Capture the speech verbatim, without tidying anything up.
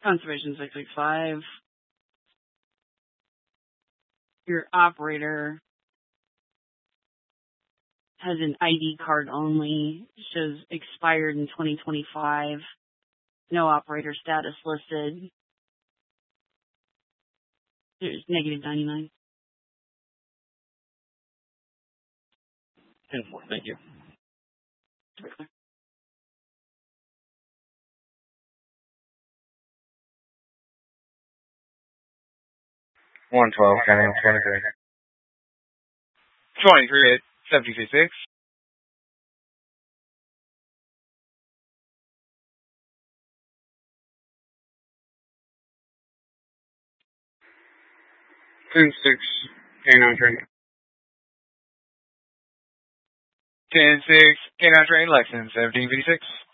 Conservation six six five. Your operator has an I D card only. Shows expired in twenty twenty-five. No operator status listed. There's negative ninety-nine. ten four, thank you. one twelve, County twenty-three. twenty-three at seven two six. ten six, canine train. ten six, canine train, Lexington, seventeen fifty-six.